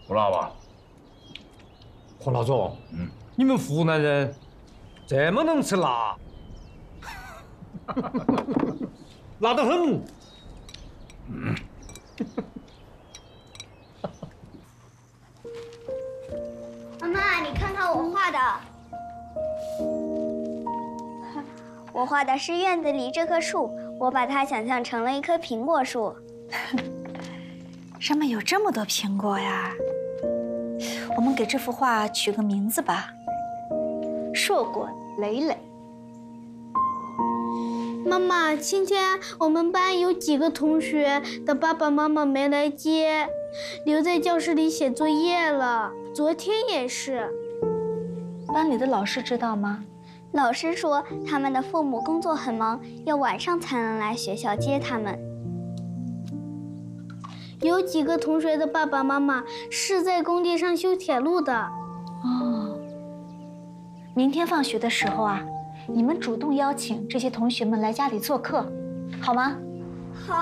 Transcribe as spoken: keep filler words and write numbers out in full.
胡辣吧？ 何老总， 嗯， 你们湖南人这么能吃辣，辣得很。 嗯。 妈妈，你看看我画的。我画的是院子里这棵树，我把它想象成了一棵苹果树。 上面有这么多苹果呀！我们给这幅画取个名字吧，硕果累累。 妈妈，今天我们班有几个同学的爸爸妈妈没来接，留在教室里写作业了。昨天也是。 班里的老师知道吗？ 老师说他们的父母工作很忙，要晚上才能来学校接他们。有几个同学的爸爸妈妈是在工地上修铁路的。 哦，明天放学的时候啊，你们主动邀请这些同学们来家里做客，好吗？